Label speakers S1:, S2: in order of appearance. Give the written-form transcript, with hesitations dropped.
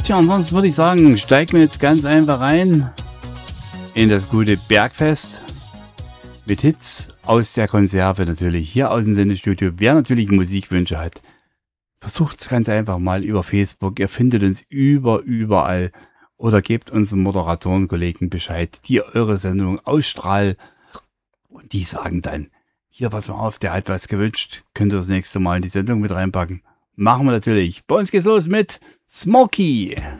S1: Tja, ansonsten würde ich sagen, steigen wir jetzt ganz einfach ein in das gute Bergfest mit Hits aus der Konserve natürlich, hier aus dem Sendestudio. Wer natürlich Musikwünsche hat, versucht es ganz einfach mal über Facebook. Ihr findet uns überall oder gebt unseren Moderatorenkollegen Bescheid, die eure Sendung ausstrahlen und die sagen dann, hier, pass mal auf, der hat was gewünscht, könnt ihr das nächste Mal in die Sendung mit reinpacken. Machen wir natürlich. Bei uns geht's los mit Smokey.